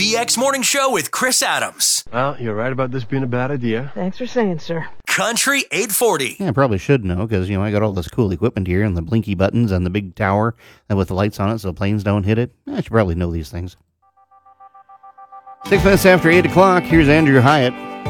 BX Morning Show with Chris Adams. Well, you're right about this being a bad idea. Thanks for saying, sir. Country 840. Yeah, I probably should know because, I got all this cool equipment here and the blinky buttons and the big tower with the lights on it so planes don't hit it. I should probably know these things. 6 minutes after 8 o'clock, here's Andrew Hyatt.